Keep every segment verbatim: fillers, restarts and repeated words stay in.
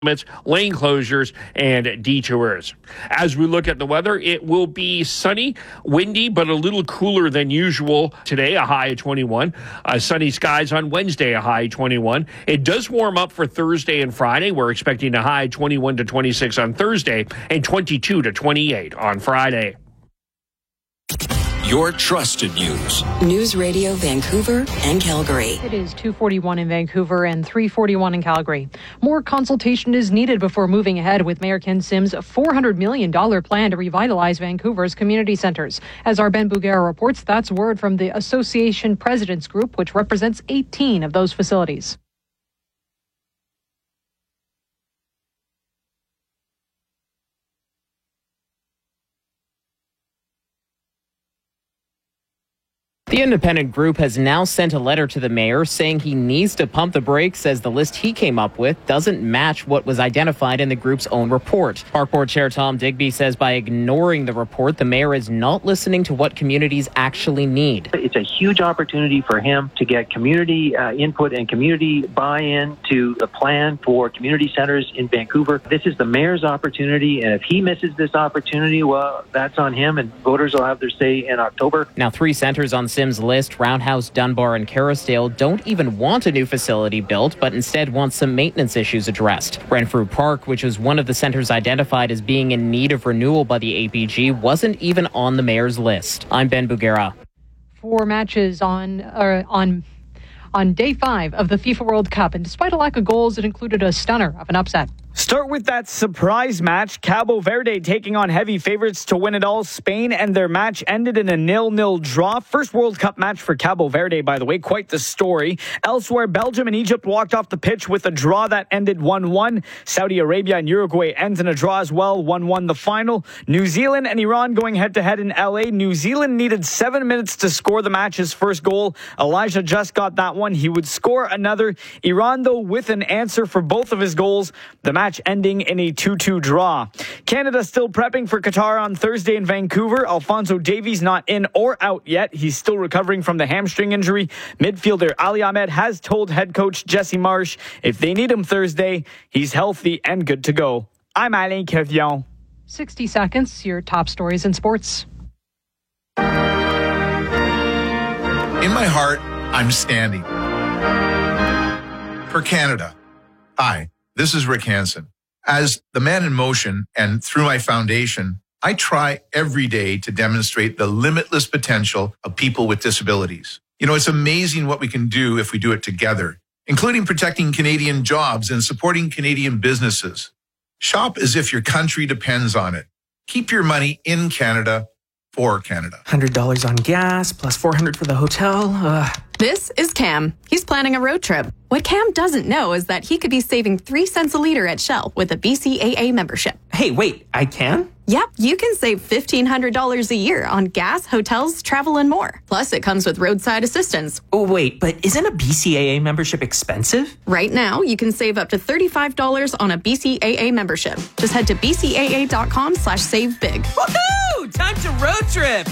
lane closures, and detours. As we look at the weather, it will be sunny, windy, but a little cooler than usual today, a high of twenty-one. Uh, sunny skies on Wednesday, a high of twenty-one. It does warm up for Thursday and Friday. We're expecting a high twenty-one to twenty-six on Thursday and twenty-two to twenty-eight on Friday. Your trusted news. News Radio Vancouver and Calgary. It is two forty-one in Vancouver and three forty-one in Calgary. More consultation is needed before moving ahead with Mayor Ken Sims' four hundred million dollars plan to revitalize Vancouver's community centres. As our Ben Bugera reports, that's word from the Association Presidents Group, which represents eighteen of those facilities. The independent group has now sent a letter to the mayor saying he needs to pump the brakes as the list he came up with doesn't match what was identified in the group's own report. Park Board Chair Tom Digby says by ignoring the report, the mayor is not listening to what communities actually need. It's a huge opportunity for him to get community uh, input and community buy-in to the plan for community centres in Vancouver. This is the mayor's opportunity, and if he misses this opportunity, well, that's on him, and voters will have their say in October. Now, three centres on Sims' list, Roundhouse, Dunbar, and Kerrisdale, don't even want a new facility built, but instead want some maintenance issues addressed. Renfrew Park, which was one of the centres identified as being in need of renewal by the A P G, wasn't even on the mayor's list. I'm Ben Bugera. Four matches on uh, on on day five of the FIFA World Cup, and despite a lack of goals, it included a stunner of an upset. Start with that surprise match. Cabo Verde taking on heavy favorites to win it all. Spain, and their match ended in a nil-nil draw. First World Cup match for Cabo Verde, by the way. Quite the story. Elsewhere, Belgium and Egypt walked off the pitch with a draw that ended one one. Saudi Arabia and Uruguay ends in a draw as well. one one the final. New Zealand and Iran going head-to-head in L A. New Zealand needed seven minutes to score the match's first goal. Elijah just got that one. He would score another. Iran, though, with an answer for both of his goals. The match ending in a two two draw. Canada still prepping for Qatar on Thursday in Vancouver. Alphonso Davies not in or out yet. He's still recovering from the hamstring injury. Midfielder Ali Ahmed has told head coach Jesse Marsh if they need him Thursday, he's healthy and good to go. I'm Alain Quevillon. sixty seconds, your top stories in sports. In my heart, I'm standing. For Canada. Hi. This is Rick Hansen. As the man in motion and through my foundation, I try every day to demonstrate the limitless potential of people with disabilities. You know, it's amazing what we can do if we do it together, including protecting Canadian jobs and supporting Canadian businesses. Shop as if your country depends on it. Keep your money in Canada for Canada. one hundred dollars on gas plus four hundred dollars for the hotel. Ugh. This is Cam. He's planning a road trip. What Cam doesn't know is that he could be saving three cents a liter at Shell with a B C A A membership. Hey, wait, I can? Yep, you can save fifteen hundred dollars a year on gas, hotels, travel, and more. Plus, it comes with roadside assistance. Oh, wait, but isn't a B C A A membership expensive? Right now, you can save up to thirty-five dollars on a B C A A membership. Just head to bcaa.com slash save big. Woohoo! Time to road trip!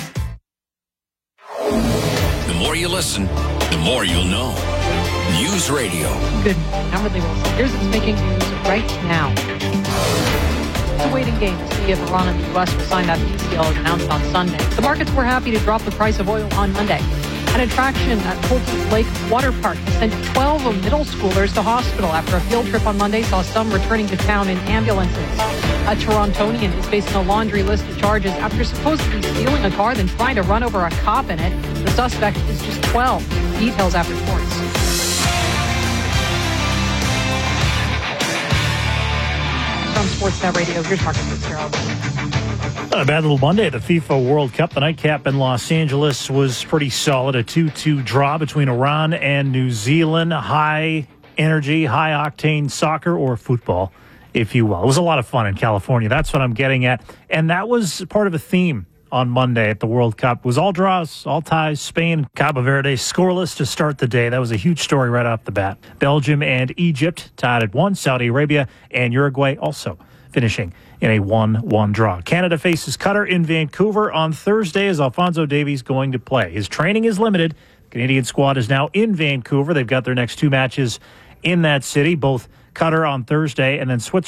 The more you listen, the more you'll know. News Radio. Good. I'm Ridley Wilson. Here's what's making news right now. The waiting game to see if Iran and the U S will sign that peace deal as announced on Sunday. The markets were happy to drop the price of oil on Monday. An attraction at Fulton Lake Water Park sent twelve middle schoolers to hospital after a field trip on Monday saw some returning to town in ambulances. A Torontonian is facing a laundry list of charges after supposedly stealing a car then trying to run over a cop in it. The suspect is just twelve. Details after sports. From Sportsnet Radio, here's Marcus Fitzgerald. Not a bad little Monday at the FIFA World Cup. The nightcap in Los Angeles was pretty solid. A two two draw between Iran and New Zealand. High energy, high octane soccer or football, if you will. It was a lot of fun in California. That's what I'm getting at. And that was part of a theme on Monday at the World Cup. It was all draws, all ties. Spain, Cabo Verde scoreless to start the day. That was a huge story right off the bat. Belgium and Egypt tied at one. Saudi Arabia and Uruguay also finishing in a one one draw. Canada faces Qatar in Vancouver on Thursday as Alphonso Davies going to play. His training is limited. The Canadian squad is now in Vancouver. They've got their next two matches in that city. Both Qatar on Thursday, and then Switzerland